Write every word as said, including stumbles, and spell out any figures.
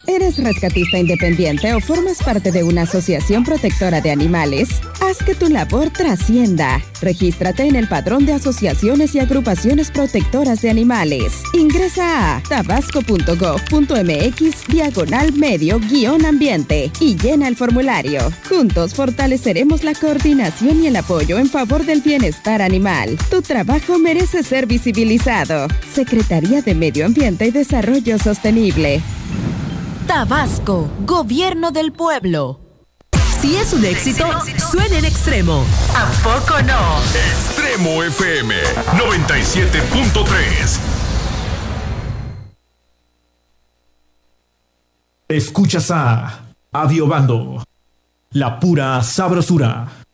¿Eres rescatista independiente o formas parte de una asociación protectora de animales? Haz que tu labor trascienda. Regístrate en el Padrón de Asociaciones y Agrupaciones Protectoras de Animales. Ingresa a tabasco punto gov punto mx diagonal medio guión ambiente y llena el formulario. Juntos fortaleceremos la coordinación y el apoyo en favor del bienestar animal. Tu trabajo merece ser visibilizado. Secretaría de Medio Ambiente y Desarrollo Sostenible. Tabasco, Gobierno del Pueblo. Si es un éxito, suena en Extremo. ¿A poco no? Extremo F M noventa y siete punto tres. Escuchas a Adiobando, la pura sabrosura.